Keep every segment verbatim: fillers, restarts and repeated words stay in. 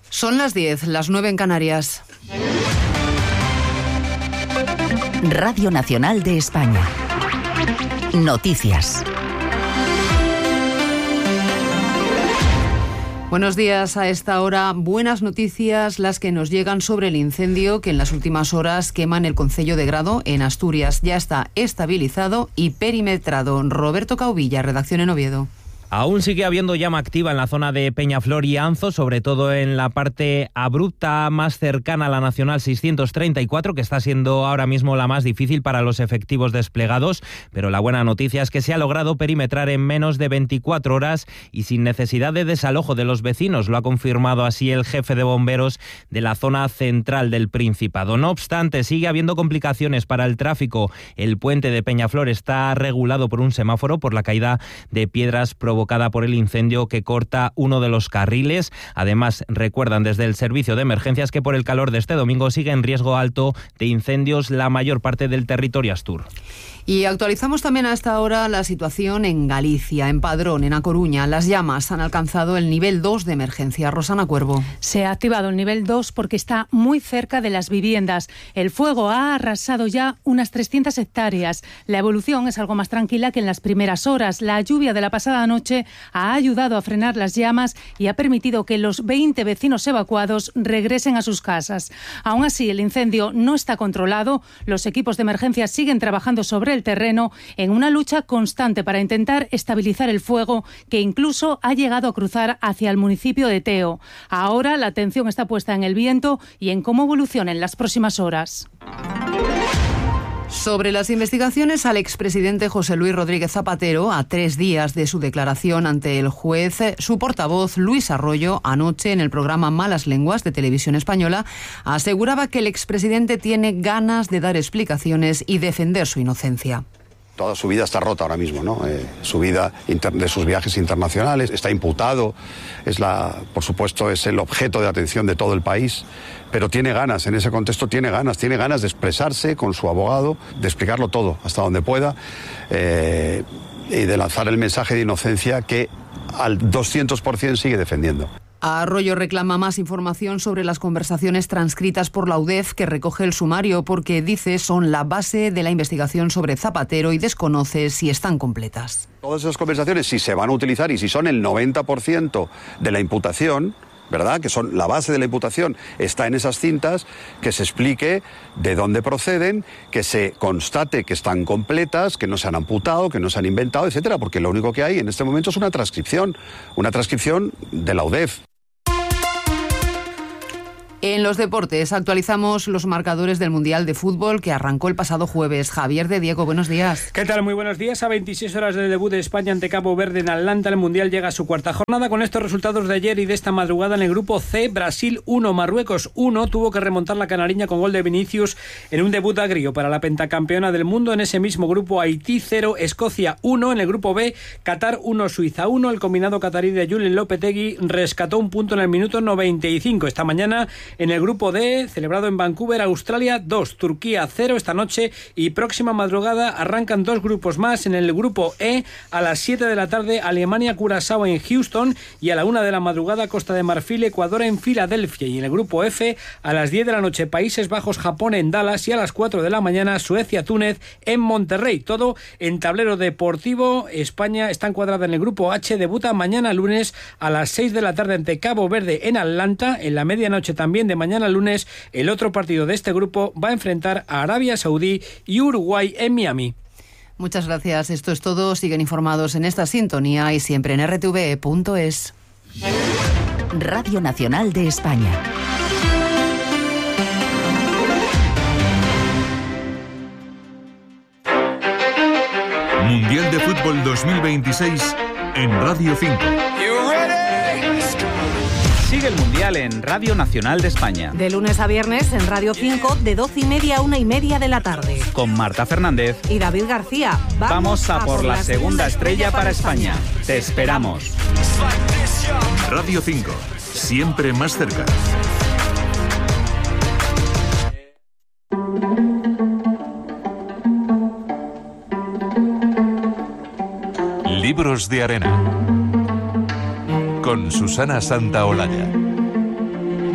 Son las diez, las nueve en Canarias. Radio Nacional de España. Noticias. Buenos días. A esta hora, buenas noticias las que nos llegan sobre el incendio que en las últimas horas quema en el concello de Grado, en Asturias. Ya está estabilizado y perimetrado. Roberto Cauvilla, redacción en Oviedo. Aún sigue habiendo llama activa en la zona de Peñaflor y Anzo, sobre todo en la parte abrupta más cercana a la Nacional seiscientos treinta y cuatro, que está siendo ahora mismo la más difícil para los efectivos desplegados, pero la buena noticia es que se ha logrado perimetrar en menos de veinticuatro horas y sin necesidad de desalojo de los vecinos. Lo ha confirmado así el jefe de bomberos de la zona central del Principado. No obstante, sigue habiendo complicaciones para el tráfico. El puente de Peñaflor está regulado por un semáforo por la caída de piedras provocadas provocada por el incendio que corta uno de los carriles. Además, recuerdan desde el servicio de emergencias que por el calor de este domingo sigue en riesgo alto de incendios la mayor parte del territorio astur. Y actualizamos también a esta hora la situación en Galicia, en Padrón, en A Coruña. Las llamas han alcanzado el nivel dos de emergencia. Rosana Cuervo. Se ha activado el nivel dos porque está muy cerca de las viviendas. El fuego ha arrasado ya unas trescientas hectáreas. La evolución es algo más tranquila que en las primeras horas. La lluvia de la pasada noche ha ayudado a frenar las llamas y ha permitido que los veinte vecinos evacuados regresen a sus casas. Aún así, el incendio no está controlado. Los equipos de emergencia siguen trabajando sobre el terreno en una lucha constante para intentar estabilizar el fuego que incluso ha llegado a cruzar hacia el municipio de Teo. Ahora la atención está puesta en el viento y en cómo evoluciona en las próximas horas. Sobre las investigaciones al expresidente José Luis Rodríguez Zapatero, a tres días de su declaración ante el juez, su portavoz Luis Arroyo, anoche en el programa Malas Lenguas de Televisión Española, aseguraba que el expresidente tiene ganas de dar explicaciones y defender su inocencia. Toda su vida está rota ahora mismo, ¿no? Eh, su vida inter- de sus viajes internacionales, está imputado, es la, por supuesto es el objeto de atención de todo el país, pero tiene ganas, en ese contexto tiene ganas, tiene ganas de expresarse con su abogado, de explicarlo todo hasta donde pueda eh, y de lanzar el mensaje de inocencia que al doscientos por ciento sigue defendiendo. Arroyo reclama más información sobre las conversaciones transcritas por la U D E F que recoge el sumario porque, dice, son la base de la investigación sobre Zapatero y desconoce si están completas. Todas esas conversaciones, si se van a utilizar y si son el noventa por ciento de la imputación, ¿verdad?, que son la base de la imputación, está en esas cintas, que se explique de dónde proceden, que se constate que están completas, que no se han amputado, que no se han inventado, etcétera, porque lo único que hay en este momento es una transcripción, una transcripción de la U D E F. En los deportes actualizamos los marcadores del Mundial de Fútbol que arrancó el pasado jueves. Javier de Diego, buenos días. ¿Qué tal? Muy buenos días. A veintiséis horas del debut de España ante Cabo Verde en Atlanta, el Mundial llega a su cuarta jornada. Con estos resultados de ayer y de esta madrugada en el grupo C, Brasil uno, Marruecos uno. Tuvo que remontar la canariña con gol de Vinicius en un debut agrio para la pentacampeona del mundo. En ese mismo grupo, Haití cero, Escocia uno. En el grupo B, Qatar uno, Suiza uno. El combinado catarí de Julen Lopetegui rescató un punto en el minuto noventa y cinco. Esta mañana en el grupo D, celebrado en Vancouver, Australia dos, Turquía cero. Esta noche y próxima madrugada arrancan dos grupos más. En el grupo E, a las siete de la tarde, Alemania, Curazao en Houston, y a la una de la madrugada, Costa de Marfil, Ecuador en Filadelfia. Y en el grupo F, a las diez de la noche, Países Bajos, Japón en Dallas, y a las cuatro de la mañana, Suecia, Túnez en Monterrey. Todo en tablero deportivo. España está encuadrada en el grupo H, debuta mañana lunes a las seis de la tarde ante Cabo Verde en Atlanta. En la medianoche también de mañana lunes, el otro partido de este grupo va a enfrentar a Arabia Saudí y Uruguay en Miami. Muchas gracias. Esto es todo. Siguen informados en esta sintonía y siempre en r t v punto es. Radio Nacional de España. Mundial de Fútbol dos mil veintiséis en Radio cinco. Sigue el Mundial en Radio Nacional de España. De lunes a viernes en Radio cinco, de doce y media a una y media de la tarde. Con Marta Fernández y David García. Vamos, Vamos a, a por, por la, la segunda estrella para España. España. Te esperamos. Radio cinco, siempre más cerca. Libros de arena. Con Susana Santaolalla.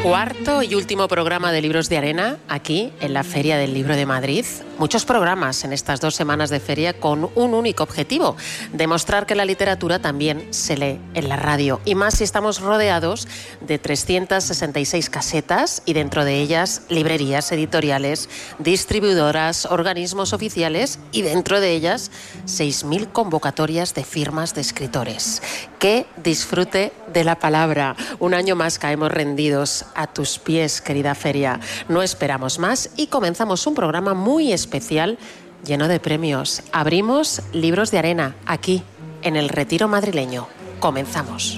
Cuarto y último programa de Libros de Arena, aquí en la Feria del Libro de Madrid. Muchos programas en estas dos semanas de feria con un único objetivo: demostrar que la literatura también se lee en la radio. Y más si estamos rodeados de trescientas sesenta y seis casetas y dentro de ellas librerías, editoriales, distribuidoras, organismos oficiales y dentro de ellas seis mil convocatorias de firmas de escritores. Que disfrute de la palabra. Un año más caemos rendidos a tus pies, querida feria. No esperamos más y comenzamos un programa muy especial lleno de premios. Abrimos Libros de Arena aquí, en el Retiro madrileño. Comenzamos.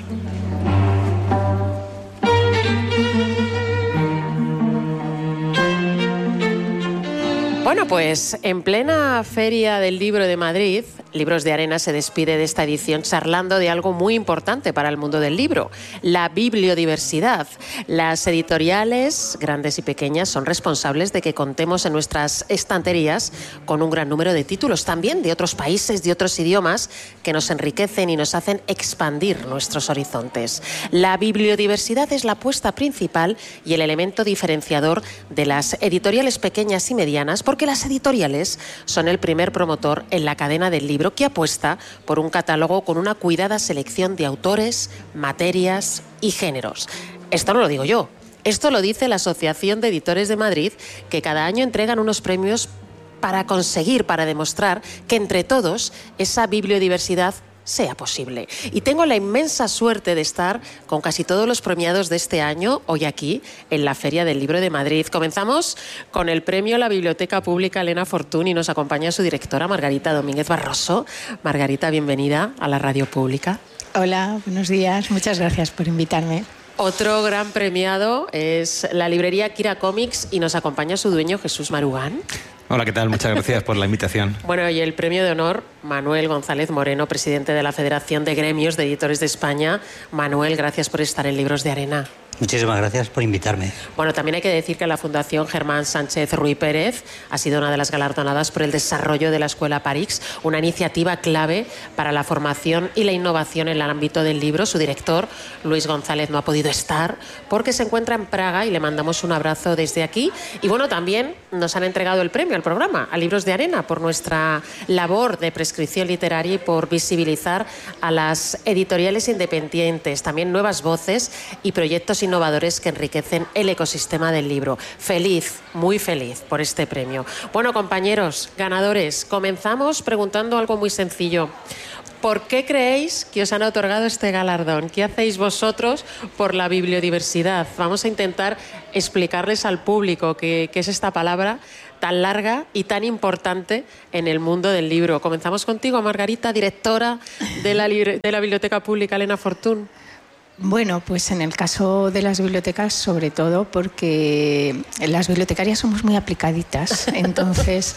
Bueno, pues en plena Feria del Libro de Madrid, Libros de Arena se despide de esta edición charlando de algo muy importante para el mundo del libro: la bibliodiversidad. Las editoriales, grandes y pequeñas, son responsables de que contemos en nuestras estanterías con un gran número de títulos, también de otros países, de otros idiomas, que nos enriquecen y nos hacen expandir nuestros horizontes. La bibliodiversidad es la apuesta principal y el elemento diferenciador de las editoriales pequeñas y medianas, porque las editoriales son el primer promotor en la cadena del libro que apuesta por un catálogo con una cuidada selección de autores, materias y géneros. Esto no lo digo yo, esto lo dice la Asociación de Editores de Madrid, que cada año entregan unos premios para conseguir, para demostrar que entre todos esa bibliodiversidad sea posible. Y tengo la inmensa suerte de estar con casi todos los premiados de este año hoy aquí en la Feria del Libro de Madrid. Comenzamos con el premio a la Biblioteca Pública Elena Fortún y nos acompaña su directora Margarita Domínguez Barroso. Margarita, bienvenida a la radio pública. Hola, buenos días. Muchas gracias por invitarme. Otro gran premiado es la librería Kira Comics y nos acompaña su dueño Jesús Marugán. Hola, ¿qué tal? Muchas gracias por la invitación. Bueno, y el premio de honor, Manuel González Moreno, presidente de la Federación de Gremios de Editores de España. Manuel, gracias por estar en Libros de Arena. Muchísimas gracias por invitarme. Bueno, también hay que decir que la Fundación Germán Sánchez Ruy Pérez ha sido una de las galardonadas por el desarrollo de la Escuela Parix, una iniciativa clave para la formación y la innovación en el ámbito del libro. Su director, Luis González, no ha podido estar porque se encuentra en Praga y le mandamos un abrazo desde aquí. Y bueno, también nos han entregado el premio al programa, a Libros de Arena, por nuestra labor de prescripción literaria y por visibilizar a las editoriales independientes, también nuevas voces y proyectos innovadores que enriquecen el ecosistema del libro. Feliz, muy feliz por este premio. Bueno, compañeros, ganadores, comenzamos preguntando algo muy sencillo. ¿Por qué creéis que os han otorgado este galardón? ¿Qué hacéis vosotros por la bibliodiversidad? Vamos a intentar explicarles al público qué, qué es esta palabra tan larga y tan importante en el mundo del libro. Comenzamos contigo, Margarita, directora de la, libre, de la Biblioteca Pública Elena Fortún. Bueno, pues en el caso de las bibliotecas, sobre todo porque las bibliotecarias somos muy aplicaditas, entonces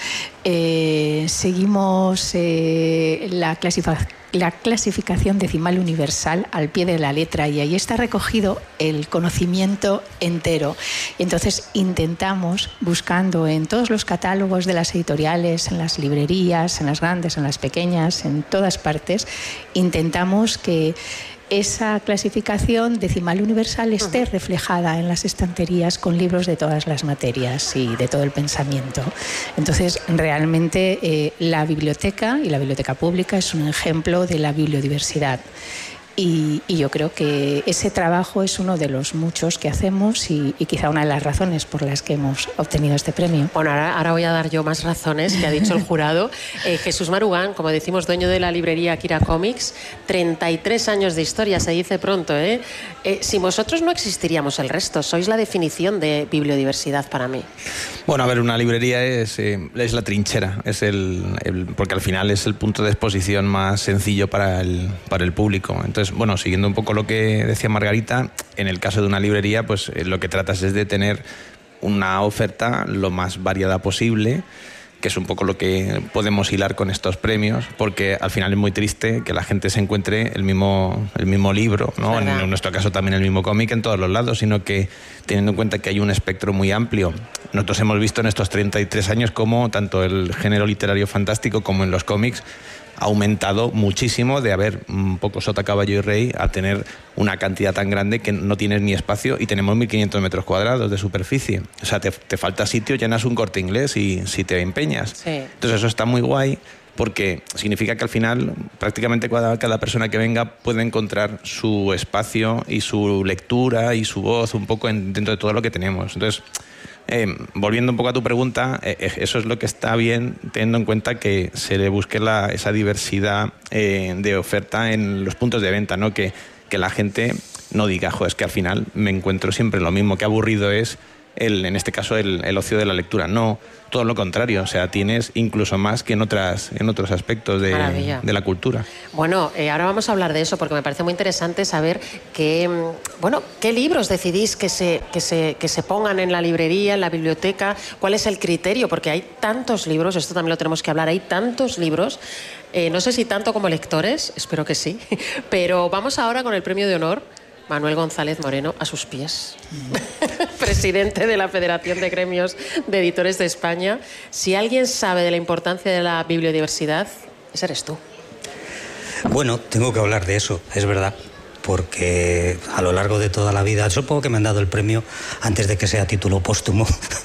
eh, seguimos eh, la, clasific- la clasificación decimal universal al pie de la letra y ahí está recogido el conocimiento entero. Y entonces intentamos, buscando en todos los catálogos de las editoriales, en las librerías, en las grandes, en las pequeñas, en todas partes, intentamos que esa clasificación decimal universal esté reflejada en las estanterías con libros de todas las materias y de todo el pensamiento. Entonces, realmente eh, la biblioteca y la biblioteca pública es un ejemplo de la bibliodiversidad. Y, y yo creo que ese trabajo es uno de los muchos que hacemos y, y quizá una de las razones por las que hemos obtenido este premio. Bueno, ahora, ahora voy a dar yo más razones que ha dicho el jurado. Eh, Jesús Marugán, como decimos, dueño de la librería Kira Comics, treinta y tres años de historia, se dice pronto, ¿eh? Eh, sin vosotros no existiríamos el resto, sois la definición de bibliodiversidad para mí. Bueno, a ver, una librería es, eh, es la trinchera, es el, el, porque al final es el punto de exposición más sencillo para el, para el público. Entonces, bueno, siguiendo un poco lo que decía Margarita, en el caso de una librería, pues eh, lo que tratas es de tener una oferta lo más variada posible, que es un poco lo que podemos hilar con estos premios, porque al final es muy triste que la gente se encuentre el mismo, el mismo libro, ¿no? En, en nuestro caso también el mismo cómic en todos los lados, sino que teniendo en cuenta que hay un espectro muy amplio. Nosotros hemos visto en estos treinta y tres años cómo tanto el género literario fantástico como en los cómics aumentado muchísimo de haber un poco sota, caballo y rey a tener una cantidad tan grande que no tienes ni espacio y tenemos mil quinientos metros cuadrados de superficie. O sea, te, te falta sitio, llenas un Corte Inglés y si te empeñas. Sí. Entonces eso está muy guay porque significa que al final prácticamente cada, cada persona que venga puede encontrar su espacio y su lectura y su voz un poco en, dentro de todo lo que tenemos. Entonces, Eh, volviendo un poco a tu pregunta, eh, eso es lo que está bien, teniendo en cuenta que se le busque la, esa diversidad eh, de oferta en los puntos de venta, ¿no? Que, que la gente no diga, jo, es que al final me encuentro siempre lo mismo, qué aburrido es, el, en este caso, el, el ocio de la lectura. No, todo lo contrario, o sea, tienes incluso más que en, otras, en otros aspectos de, de la cultura. Bueno, eh, ahora vamos a hablar de eso porque me parece muy interesante saber qué, bueno, qué libros decidís que se, que, se, que se pongan en la librería, en la biblioteca, cuál es el criterio, porque hay tantos libros, esto también lo tenemos que hablar, hay tantos libros, eh, no sé si tanto como lectores, espero que sí, pero vamos ahora con el premio de honor. Manuel González Moreno, a sus pies, presidente de la Federación de Gremios de Editores de España. Si alguien sabe de la importancia de la bibliodiversidad, ese eres tú. Bueno, tengo que hablar de eso, es verdad, porque a lo largo de toda la vida, supongo que me han dado el premio antes de que sea título póstumo,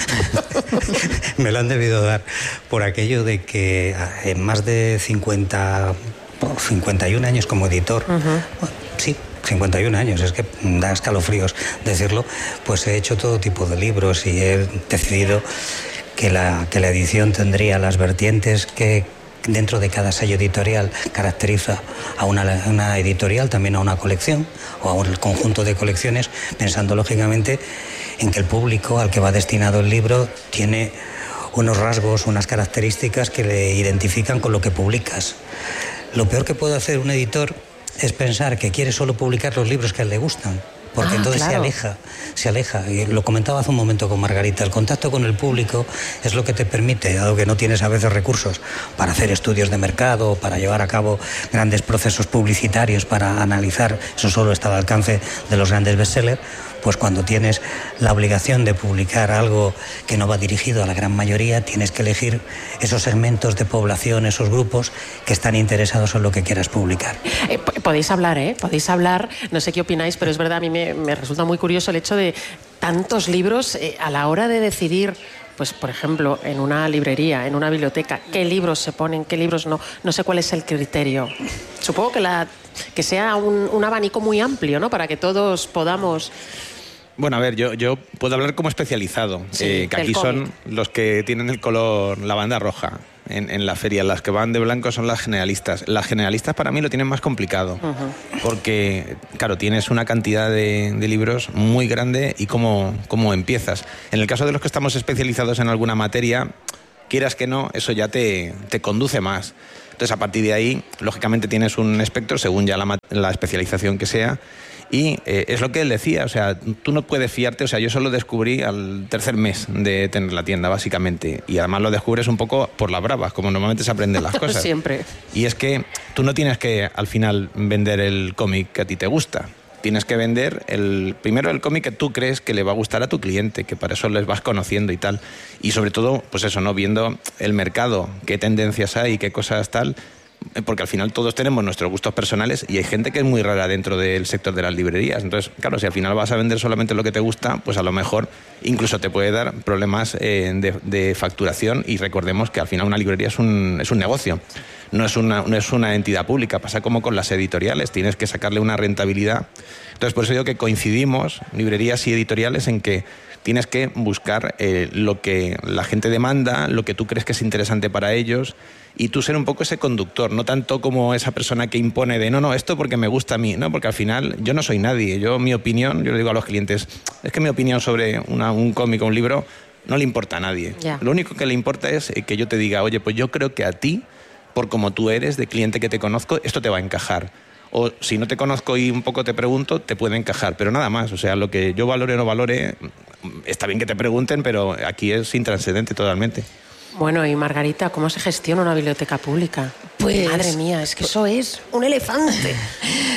me lo han debido dar por aquello de que en más de cincuenta, cincuenta y un años como editor, uh-huh. bueno, sí, cincuenta y un años, es que da escalofríos decirlo, pues he hecho todo tipo de libros y he decidido que la, que la edición tendría las vertientes que dentro de cada sello editorial caracteriza a una, una editorial, también a una colección o a un conjunto de colecciones, pensando lógicamente en que el público al que va destinado el libro tiene unos rasgos, unas características que le identifican con lo que publicas. Lo peor que puede hacer un editor es pensar que quiere solo publicar los libros que a él le gustan, porque ah, entonces claro. se aleja, se aleja. Y lo comentaba hace un momento con Margarita, el contacto con el público es lo que te permite, dado que no tienes a veces recursos para hacer estudios de mercado, para llevar a cabo grandes procesos publicitarios, para analizar, eso solo está al alcance de los grandes bestsellers, pues cuando tienes la obligación de publicar algo que no va dirigido a la gran mayoría, tienes que elegir esos segmentos de población, esos grupos que están interesados en lo que quieras publicar. Eh, podéis hablar, ¿eh? Podéis hablar, no sé qué opináis, pero es verdad, a mí me, me resulta muy curioso el hecho de tantos libros eh, a la hora de decidir, pues por ejemplo, en una librería, en una biblioteca, qué libros se ponen, qué libros no, no sé cuál es el criterio. Supongo que, la, que sea un, un abanico muy amplio, ¿no? Para que todos podamos... Bueno, a ver, yo, yo puedo hablar como especializado, sí, eh, que aquí son los que tienen el color, la banda roja en, en la feria. Las que van de blanco son las generalistas. Las generalistas para mí lo tienen más complicado, uh-huh. porque, claro, tienes una cantidad de, de libros muy grande y cómo, cómo empiezas. En el caso de los que estamos especializados en alguna materia, quieras que no, eso ya te, te conduce más. Entonces, a partir de ahí, lógicamente tienes un espectro según ya la, la especialización que sea. Y eh, es lo que él decía, o sea, tú no puedes fiarte, o sea, yo solo descubrí al tercer mes de tener la tienda, básicamente, y además lo descubres un poco por las bravas, como normalmente se aprenden las cosas. Siempre. Y es que tú no tienes que, al final, vender el cómic que a ti te gusta. Tienes que vender el primero el cómic que tú crees que le va a gustar a tu cliente, que para eso les vas conociendo y tal. Y sobre todo, pues eso, ¿no? Viendo el mercado, qué tendencias hay, qué cosas tal... Porque al final todos tenemos nuestros gustos personales y hay gente que es muy rara dentro del sector de las librerías. Entonces, claro, si al final vas a vender solamente lo que te gusta, pues a lo mejor incluso te puede dar problemas eh, de, de facturación. Y recordemos que al final una librería es un, es un negocio, no es una, no es una entidad pública. Pasa como con las editoriales, tienes que sacarle una rentabilidad. Entonces, por eso digo que coincidimos, librerías y editoriales, en que tienes que buscar eh, lo que la gente demanda, lo que tú crees que es interesante para ellos, y tú ser un poco ese conductor, no tanto como esa persona que impone de no, no, esto porque me gusta a mí, no, porque al final yo no soy nadie. Yo, mi opinión, yo le digo a los clientes, es que mi opinión sobre una, un cómic o un libro no le importa a nadie. Yeah. Lo único que le importa es que yo te diga, oye, pues yo creo que a ti, por como tú eres, de cliente que te conozco, esto te va a encajar. O si no te conozco y un poco te pregunto, te puede encajar, pero nada más. O sea, lo que yo valore o no valore, está bien que te pregunten, pero aquí es intranscendente totalmente. Bueno, y Margarita, ¿cómo se gestiona una biblioteca pública? Pues, madre mía, es que eso es un elefante.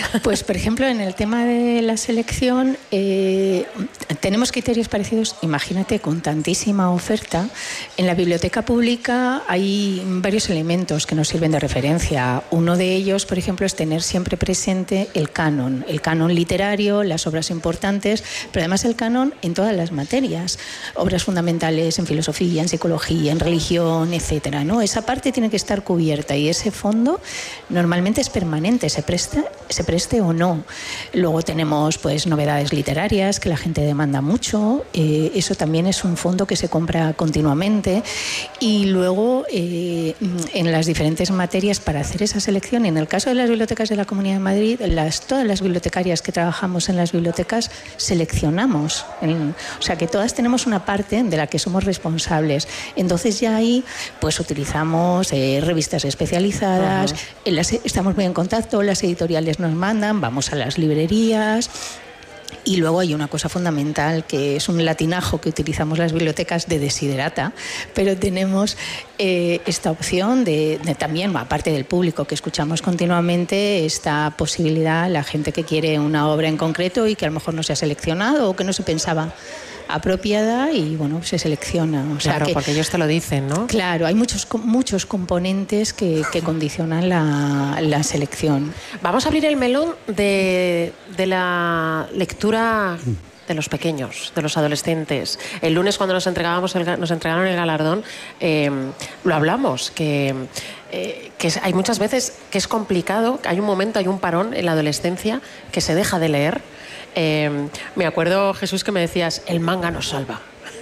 Pues, por ejemplo, en el tema de la selección, eh, tenemos criterios parecidos. Imagínate, con tantísima oferta, en la biblioteca pública hay varios elementos que nos sirven de referencia. Uno de ellos, por ejemplo, es tener siempre presente el canon, el canon literario, las obras importantes, pero además el canon en todas las materias, obras fundamentales en filosofía, en psicología, en religión, etcétera, ¿no? Esa parte tiene que estar cubierta y ese fondo normalmente es permanente, se presta, se preste o no. Luego tenemos pues novedades literarias que la gente demanda mucho, eh, eso también es un fondo que se compra continuamente, y luego eh, en las diferentes materias para hacer esa selección, en el caso de las bibliotecas de la Comunidad de Madrid, las, todas las bibliotecarias que trabajamos en las bibliotecas seleccionamos, en, o sea que todas tenemos una parte de la que somos responsables. Entonces ya ahí pues utilizamos eh, revistas especializadas, uh-huh. las, estamos muy en contacto, las editoriales nos mandan, vamos a las librerías. Y luego hay una cosa fundamental que es un latinajo que utilizamos las bibliotecas de desiderata, pero tenemos eh, esta opción de, de también, aparte del público que escuchamos continuamente, esta posibilidad, la gente que quiere una obra en concreto y que a lo mejor no se ha seleccionado o que no se pensaba apropiada y bueno, se selecciona. O sea claro, que, porque ellos te lo dicen, ¿no? Claro, hay muchos, muchos componentes que, que condicionan la, la selección. Vamos a abrir el melón de, de la lectura de los pequeños, de los adolescentes. El lunes cuando nos entregábamos el, nos entregaron el galardón, eh, lo hablamos, que, eh, que hay muchas veces que es complicado, hay un momento, hay un parón en la adolescencia que se deja de leer. Eh, me acuerdo, Jesús, que me decías, el manga nos salva.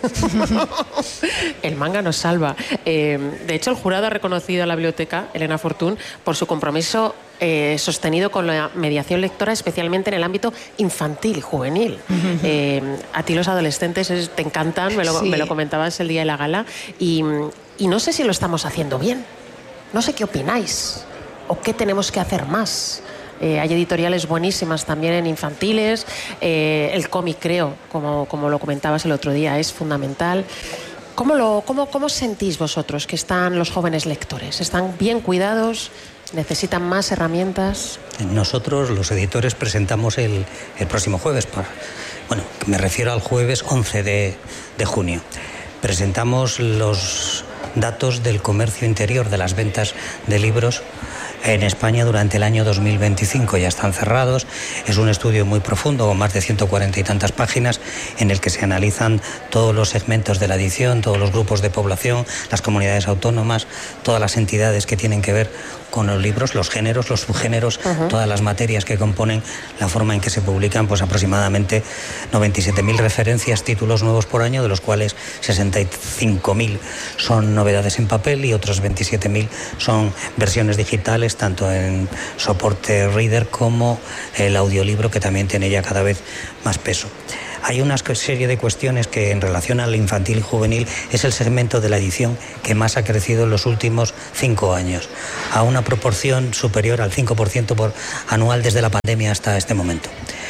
El manga nos salva. Eh, de hecho, el jurado ha reconocido a la biblioteca Elena Fortún por su compromiso eh, sostenido con la mediación lectora, especialmente en el ámbito infantil, juvenil. Uh-huh. Eh, a ti los adolescentes es, te encantan, me lo, sí. me lo comentabas el día de la gala, y, y no sé si lo estamos haciendo bien. No sé qué opináis o qué tenemos que hacer más. Eh, hay editoriales buenísimas también en infantiles, eh, el cómic, creo, como, como lo comentabas el otro día, es fundamental. ¿Cómo, lo, cómo, ¿Cómo sentís vosotros que están los jóvenes lectores? ¿Están bien cuidados? ¿Necesitan más herramientas? Nosotros, los editores, presentamos el, el próximo jueves, por, bueno, me refiero al jueves once de junio. Presentamos los datos del comercio interior, de las ventas de libros en España durante el año dos mil veinticinco. Ya están cerrados. Es un estudio muy profundo, con más de ciento cuarenta y tantas páginas, en el que se analizan todos los segmentos de la edición, todos los grupos de población, las comunidades autónomas, todas las entidades que tienen que ver con los libros, los géneros, los subgéneros, uh-huh. todas las materias que componen la forma en que se publican, pues aproximadamente noventa y siete mil referencias, títulos nuevos por año, de los cuales sesenta y cinco mil son novedades en papel y otros veintisiete mil son versiones digitales, tanto en soporte reader como el audiolibro, que también tiene ya cada vez más peso. Hay una serie de cuestiones que, en relación al infantil y juvenil, es el segmento de la edición que más ha crecido en los últimos cinco años, a una proporción superior al cinco por ciento por anual desde la pandemia hasta este momento.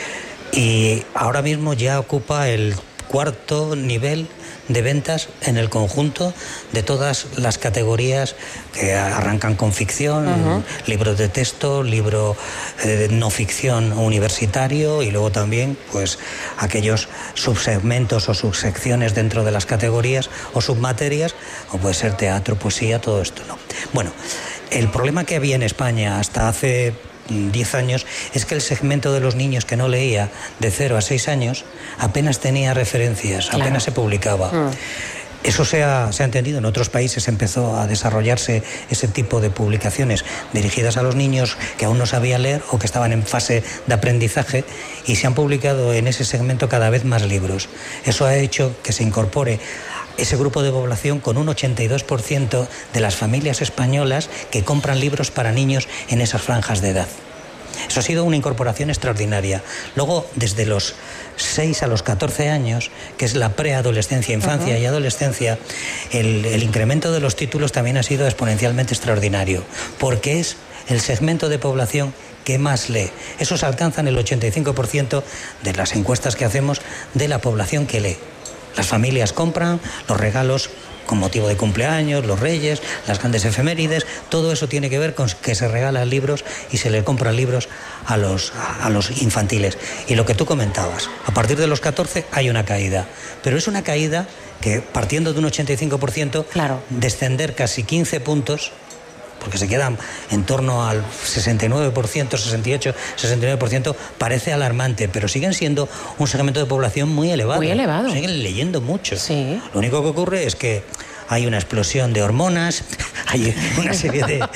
Y ahora mismo ya ocupa el cuarto nivel de ventas en el conjunto de todas las categorías que arrancan con ficción, uh-huh. libros de texto, libro eh, no ficción universitario, y luego también pues aquellos subsegmentos o subsecciones dentro de las categorías o submaterias, o puede ser teatro, poesía, todo esto, ¿no? Bueno, el problema que había en España hasta hace diez años es que el segmento de los niños que no leía, de cero a seis años, apenas tenía referencias, claro. apenas se publicaba. Mm. Eso se ha, se ha entendido. En otros países empezó a desarrollarse ese tipo de publicaciones dirigidas a los niños que aún no sabían leer o que estaban en fase de aprendizaje, y se han publicado en ese segmento cada vez más libros. Eso ha hecho que se incorpore ese grupo de población con un ochenta y dos por ciento de las familias españolas que compran libros para niños en esas franjas de edad. Eso ha sido una incorporación extraordinaria. Luego, desde los seis a los catorce años, que es la preadolescencia, infancia uh-huh. y adolescencia, el, el incremento de los títulos también ha sido exponencialmente extraordinario, porque es el segmento de población que más lee. Esos alcanzan el ochenta y cinco por ciento de las encuestas que hacemos de la población que lee. Las familias compran, los regalos con motivo de cumpleaños, los reyes, las grandes efemérides, todo eso tiene que ver con que se regalan libros y se les compran libros a los, a los infantiles. Y lo que tú comentabas, a partir de los catorce hay una caída, pero es una caída que partiendo de un ochenta y cinco por ciento, claro, descender casi quince puntos, porque se quedan en torno al sesenta y nueve por ciento, sesenta y ocho, sesenta y nueve por ciento, parece alarmante, pero siguen siendo un segmento de población muy elevado. Muy elevado. Siguen leyendo mucho. Sí. Lo único que ocurre es que hay una explosión de hormonas, hay una serie de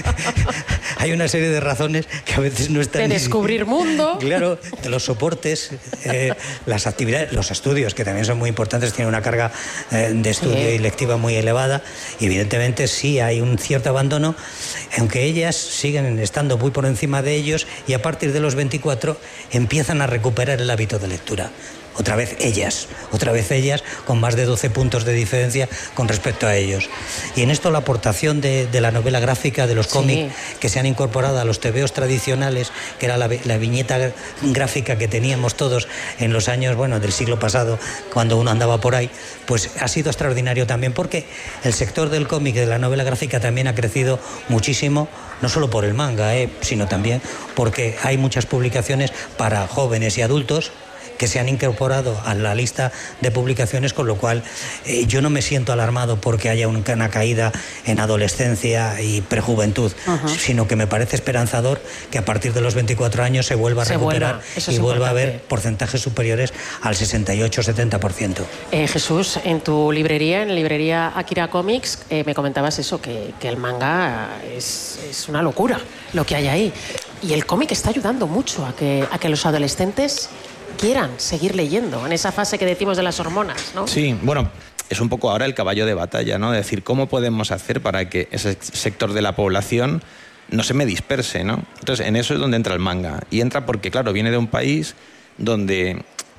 hay una serie de razones que a veces no están... De descubrir mundo. Claro, de los soportes, eh, las actividades, los estudios, que también son muy importantes, tienen una carga eh, de estudio sí. y lectiva muy elevada, y evidentemente sí hay un cierto abandono, aunque ellas siguen estando muy por encima de ellos, y a partir de los veinticuatro empiezan a recuperar el hábito de lectura. Otra vez ellas, otra vez ellas, con más de doce puntos de diferencia con respecto a ellos. Y en esto la aportación de, de la novela gráfica, de los cómics, sí. que se han incorporado a los tebeos tradicionales, que era la, la viñeta gráfica que teníamos todos en los años, bueno, del siglo pasado, cuando uno andaba por ahí, pues ha sido extraordinario también, porque el sector del cómic, de la novela gráfica, también ha crecido muchísimo, no solo por el manga, eh, sino también porque hay muchas publicaciones para jóvenes y adultos, que se han incorporado a la lista de publicaciones, con lo cual eh, yo no me siento alarmado porque haya una caída en adolescencia y prejuventud, uh-huh. sino que me parece esperanzador que a partir de los veinticuatro años se vuelva a se recuperar vuelva. y es vuelva importante. a haber porcentajes superiores al sesenta y ocho setenta por ciento. Eh, Jesús, en tu librería, en la librería Akira Comics, eh, me comentabas eso, que, que el manga es, es una locura lo que hay ahí. Y el cómic está ayudando mucho a que, a que los adolescentes quieran seguir leyendo en esa fase que decimos de las hormonas, ¿no? Sí, bueno, es un poco ahora el caballo de batalla, ¿no? Es decir, ¿cómo podemos hacer para que ese sector de la población no se me disperse, ¿no? Entonces, en eso es donde entra el manga. Y entra porque, claro, viene de un país donde,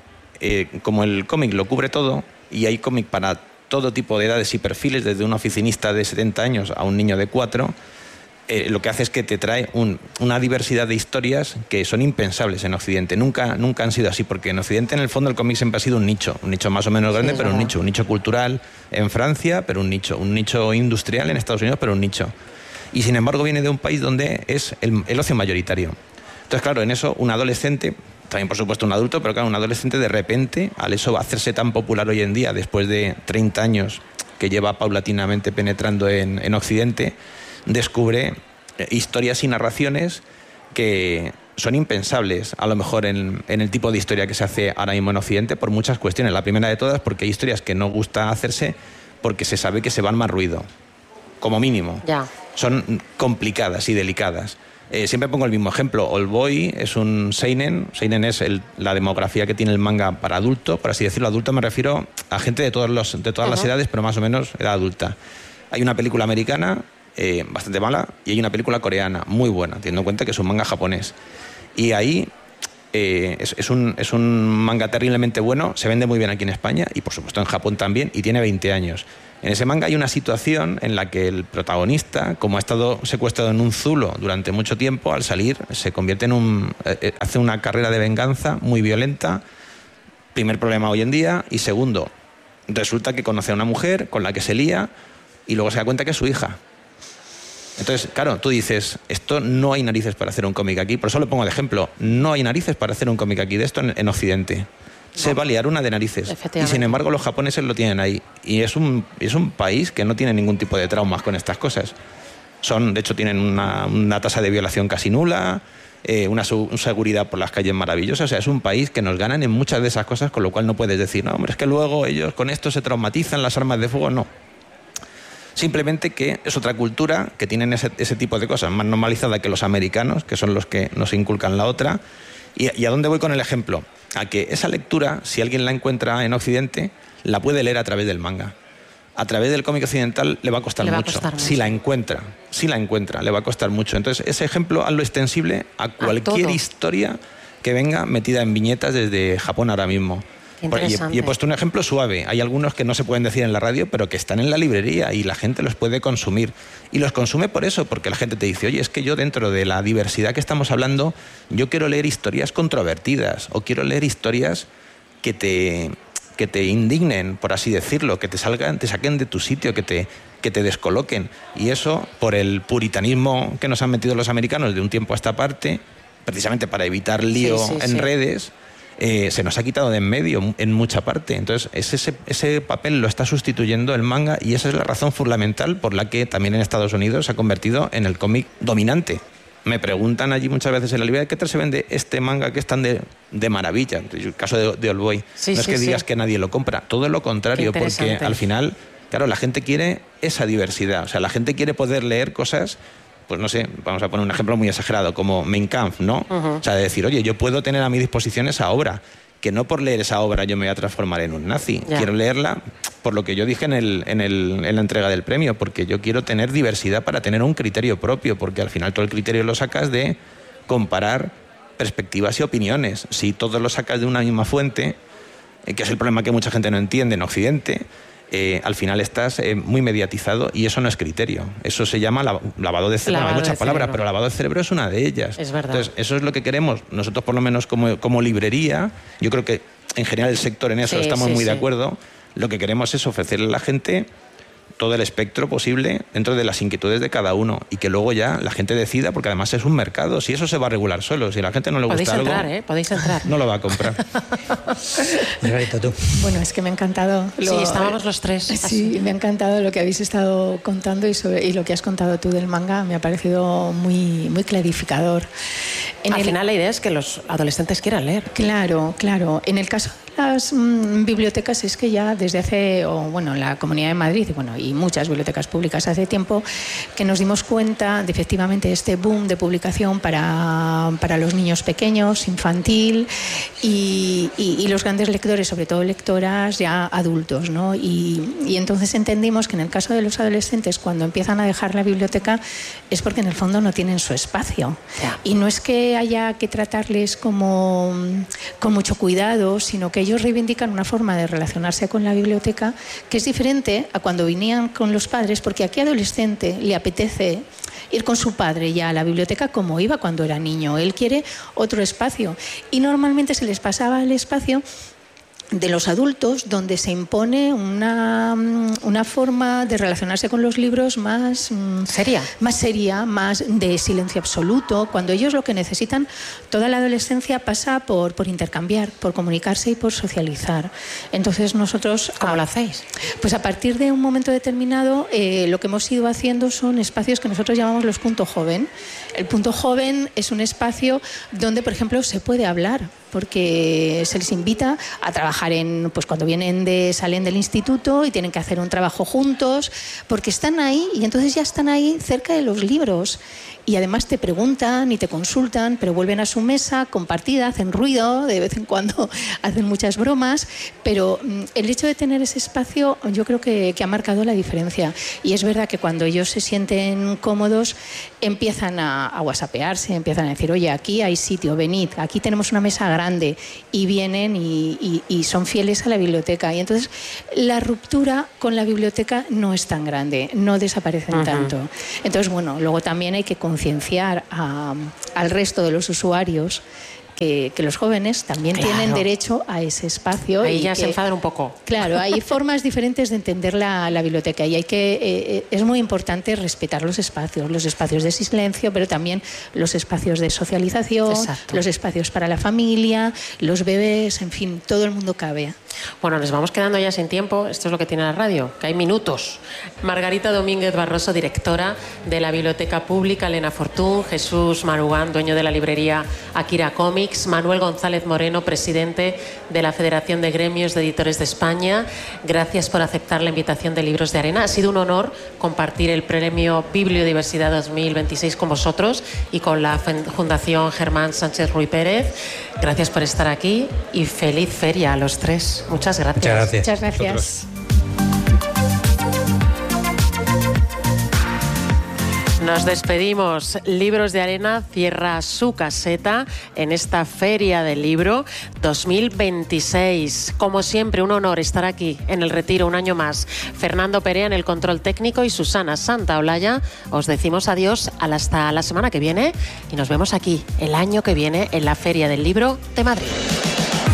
eh, como el cómic lo cubre todo, y hay cómic para todo tipo de edades y perfiles, desde un oficinista de setenta años a un niño de cuatro, Eh, lo que hace es que te trae un, una diversidad de historias que son impensables en Occidente. Nunca, nunca han sido así, porque en Occidente, en el fondo, el cómic siempre ha sido un nicho, un nicho más o menos grande, sí, pero un nicho, un nicho cultural en Francia, pero un nicho, un nicho industrial en Estados Unidos, pero un nicho. Y sin embargo viene de un país donde es el, el ocio mayoritario. Entonces, claro, en eso un adolescente, también por supuesto un adulto, pero claro, un adolescente de repente, al eso va a hacerse tan popular hoy en día, después de treinta años que lleva paulatinamente penetrando en, en Occidente, descubre historias y narraciones que son impensables a lo mejor en, en el tipo de historia que se hace ahora mismo en Occidente, por muchas cuestiones. La primera de todas, porque hay historias que no gusta hacerse porque se sabe que se van más ruido, como mínimo. Ya. Son complicadas y delicadas. Eh, siempre pongo el mismo ejemplo. Old Boy es un seinen. Seinen es el, la demografía que tiene el manga para adulto, por así decirlo. Adulto me refiero a gente de, todos los, de todas uh-huh. las edades, pero más o menos edad adulta. Hay una película americana eh, bastante mala y hay una película coreana muy buena, teniendo en cuenta que es un manga japonés. Y ahí eh, es, es, un, es un manga terriblemente bueno, se vende muy bien aquí en España y por supuesto en Japón también, y tiene veinte años. En ese manga hay una situación en la que el protagonista, como ha estado secuestrado en un zulo durante mucho tiempo, al salir se convierte en un... Eh, hace una carrera de venganza muy violenta. Primer problema hoy en día. Y segundo, resulta que conoce a una mujer con la que se lía y luego se da cuenta que es su hija. Entonces, claro, tú dices, esto no hay narices para hacer un cómic aquí. Por eso lo pongo de ejemplo. No hay narices para hacer un cómic aquí de esto en, en Occidente. Se va a liar una de narices. Y sin embargo los japoneses lo tienen ahí. Y es un, es un país que no tiene ningún tipo de traumas con estas cosas. Son, de hecho, tienen una, una tasa de violación casi nula, eh, una, su, una seguridad por las calles maravillosa. O sea, es un país que nos ganan en muchas de esas cosas, con lo cual no puedes decir, no, hombre, es que luego ellos con esto se traumatizan, las armas de fuego. No. Simplemente que es otra cultura, que tienen ese, ese tipo de cosas, más normalizada que los americanos, que son los que nos inculcan la otra. ¿Y, y a dónde voy con el ejemplo? A que esa lectura, si alguien la encuentra en Occidente, la puede leer a través del manga. A través del cómic occidental le va a costar, mucho. Va a costar mucho. Si la encuentra, si la encuentra, le va a costar mucho. Entonces, ese ejemplo hazlo extensible a cualquier a historia que venga metida en viñetas desde Japón ahora mismo. Y he, y he puesto un ejemplo suave. Hay algunos que no se pueden decir en la radio, pero que están en la librería y la gente los puede consumir. Y los consume por eso, porque la gente te dice, oye, es que yo dentro de la diversidad que estamos hablando, yo quiero leer historias controvertidas o quiero leer historias que te, que te indignen, por así decirlo, que te salgan, te saquen de tu sitio, que te, que te descoloquen. Y eso, por el puritanismo que nos han metido los americanos de un tiempo a esta parte, precisamente para evitar lío sí, sí, en sí. redes, eh, se nos ha quitado de en medio en mucha parte. Entonces, ese, ese papel lo está sustituyendo el manga, y esa es la razón fundamental por la que también en Estados Unidos se ha convertido en el cómic dominante. Me preguntan allí muchas veces en la librería, ¿qué tal se vende este manga que es tan de, de maravilla? El caso de, de Oldboy. Sí, no es sí, que digas sí. que nadie lo compra, todo lo contrario, porque al final, claro, la gente quiere esa diversidad. O sea, la gente quiere poder leer cosas, pues no sé, vamos a poner un ejemplo muy exagerado, como Mein Kampf, ¿no? Uh-huh. O sea, de decir, oye, yo puedo tener a mi disposición esa obra, que no por leer esa obra yo me voy a transformar en un nazi. Ya. Quiero leerla por lo que yo dije en, el, en, el, en la entrega del premio, porque yo quiero tener diversidad para tener un criterio propio, porque al final todo el criterio lo sacas de comparar perspectivas y opiniones. Si todo lo sacas de una misma fuente, eh, que es el problema que mucha gente no entiende en Occidente, eh, al final estás eh, muy mediatizado, y eso no es criterio. Eso se llama la, lavado de cerebro. Lavado Hay muchas palabras, cerebro. pero lavado de cerebro es una de ellas. Es verdad. Entonces, eso es lo que queremos. Nosotros, por lo menos como, como librería, yo creo que en general el sector en eso sí, estamos sí, muy sí. de acuerdo. Lo que queremos es ofrecerle a la gente todo el espectro posible dentro de las inquietudes de cada uno, y que luego ya la gente decida, porque además es un mercado. Si eso se va a regular solo, si a la gente no le gusta Podéis entrar, algo, ¿eh? Podéis entrar. No lo va a comprar. Margarita, tú. Bueno, es que me ha encantado. Lo, sí, estábamos los tres. Sí, me ha encantado lo que habéis estado contando, y, sobre, y lo que has contado tú del manga me ha parecido muy, muy clarificador. En Al el, final la idea es que los adolescentes quieran leer. Claro, claro. En el caso de las mmm, bibliotecas, es que ya desde hace, o bueno, la Comunidad de Madrid, bueno, y muchas bibliotecas públicas hace tiempo, que nos dimos cuenta de efectivamente este boom de publicación para, para los niños pequeños, infantil, y, y, y los grandes lectores, sobre todo lectoras ya adultos, ¿no? Y, y entonces entendimos que en el caso de los adolescentes, cuando empiezan a dejar la biblioteca, es porque en el fondo no tienen su espacio. Yeah. Y no es que haya que tratarles como con mucho cuidado, sino que ellos reivindican una forma de relacionarse con la biblioteca que es diferente a cuando venían con los padres, porque a qué adolescente le apetece ir con su padre ya a la biblioteca como iba cuando era niño. Él quiere otro espacio, y normalmente se les pasaba el espacio de los adultos, donde se impone una, una forma de relacionarse con los libros más seria, más seria, más de silencio absoluto, cuando ellos lo que necesitan, toda la adolescencia pasa por, por intercambiar, por comunicarse y por socializar. Entonces nosotros... ¿Cómo a, lo hacéis? Pues a partir de un momento determinado, eh, lo que hemos ido haciendo son espacios que nosotros llamamos los punto joven. El punto joven es un espacio donde, por ejemplo, se puede hablar, porque se les invita a trabajar en, pues cuando vienen de, salen del instituto y tienen que hacer un trabajo juntos, porque están ahí, y entonces ya están ahí cerca de los libros. Y además te preguntan y te consultan, pero vuelven a su mesa compartida, hacen ruido, de vez en cuando hacen muchas bromas, pero el hecho de tener ese espacio yo creo que, que ha marcado la diferencia. Y es verdad que cuando ellos se sienten cómodos, empiezan a, a whatsappearse, empiezan a decir, oye, aquí hay sitio, venid, aquí tenemos una mesa grande, y vienen y, y, y son fieles a la biblioteca. Y entonces la ruptura con la biblioteca no es tan grande, no desaparecen uh-huh. tanto. Entonces, bueno, luego también hay que concienciar a, al resto de los usuarios que, que los jóvenes también claro. tienen derecho a ese espacio. Ahí y ya que, se enfadan un poco. Claro, hay formas diferentes de entender la, la biblioteca, y hay que eh, es muy importante respetar los espacios, los espacios de silencio, pero también los espacios de socialización, Exacto. los espacios para la familia, los bebés, en fin, todo el mundo cabe. Bueno, nos vamos quedando ya sin tiempo. Esto es lo que tiene la radio, que hay minutos. Margarita Domínguez Barroso, directora de la Biblioteca Pública Elena Fortún, Jesús Marugán, dueño de la librería Akira Comics, Manuel González Moreno, presidente de la Federación de Gremios de Editores de España. Gracias por aceptar la invitación de Libros de Arena. Ha sido un honor compartir el premio Bibliodiversidad dos mil veintiséis con vosotros y con la Fundación Germán Sánchez Ruy Pérez. Gracias por estar aquí y feliz feria a los tres. Muchas gracias. Muchas gracias. Muchas gracias. Nos despedimos. Libros de Arena cierra su caseta en esta Feria del Libro dos mil veintiséis. Como siempre, un honor estar aquí en el Retiro un año más. Fernando Perea en el control técnico y Susana Santaolalla. Os decimos adiós hasta la semana que viene y nos vemos aquí el año que viene en la Feria del Libro de Madrid.